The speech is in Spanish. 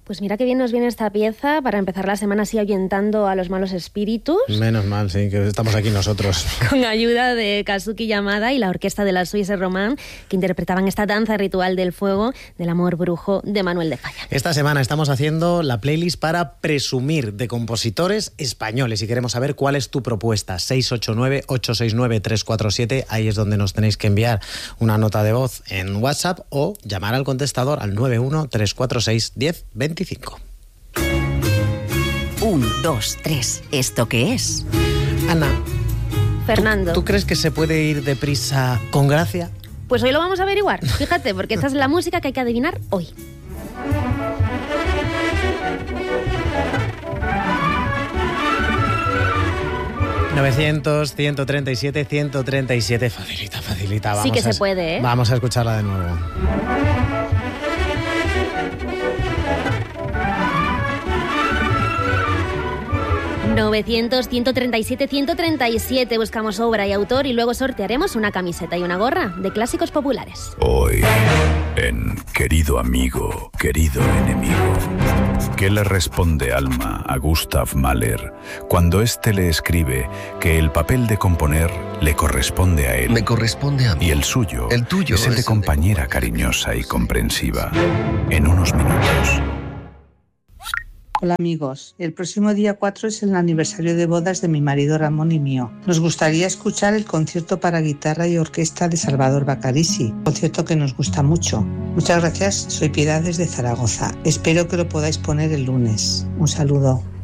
Pues mira qué bien nos viene esta pieza para empezar la semana así ahuyentando a los malos espíritus. Menos mal, sí, que estamos aquí nosotros. Con ayuda de Kazuki Yamada y la orquesta de la Suisse Romand, que interpretaban esta danza ritual del fuego, del amor brujo de Manuel de Falla. Esta semana estamos haciendo la playlist para presumir de compositores españoles y queremos saber cuál es tu propuesta. 689-869-347, ahí es donde nos tenéis que enviar una nota de voz en WhatsApp o llamar al contestador al 91-346-1025. 1, 2, 3. ¿Esto qué es? Ana. Fernando. ¿Tú crees que se puede ir deprisa con gracia? Pues hoy lo vamos a averiguar, fíjate, porque esta es la música que hay que adivinar hoy. ...900-137-137... Facilita. Sí que se puede, ¿eh? Vamos a escucharla de nuevo. ...900-137-137... Buscamos obra y autor y luego sortearemos una camiseta y una gorra de clásicos populares. Hoy, en Querido amigo, querido enemigo, ¿qué le responde Alma a Gustav Mahler cuando éste le escribe que el papel de componer le corresponde a él? Me corresponde a mí. Y el suyo, el tuyo es el de compañera cariñosa y comprensiva. En unos minutos. Hola amigos, el próximo día 4 es el aniversario de bodas de mi marido Ramón y mío. Nos gustaría escuchar el concierto para guitarra y orquesta de Salvador Bacarisi, concierto que nos gusta mucho. Muchas gracias, soy Piedad desde Zaragoza. Espero que lo podáis poner el lunes. Un saludo.